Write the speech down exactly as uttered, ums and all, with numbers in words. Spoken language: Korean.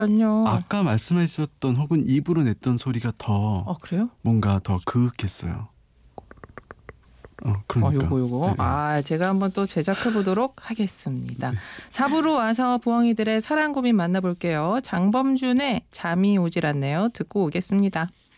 아니요. 아까 말씀하셨던 혹은 입으로 냈던 소리가 더 아 그래요? 뭔가 더 그윽했어요. 어, 그러니까. 어, 요거 요거. 네, 네. 아, 제가 한번 또 제작해 보도록 하겠습니다. 사 부로 와서 부엉이들의 사랑 고민 만나볼게요. 장범준의 잠이 오질 않네요. 듣고 오겠습니다.